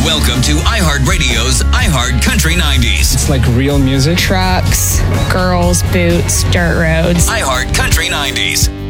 Welcome to iHeartRadio's iHeart Country 90s. It's like real music. Trucks, girls, boots, dirt roads. iHeart Country 90s.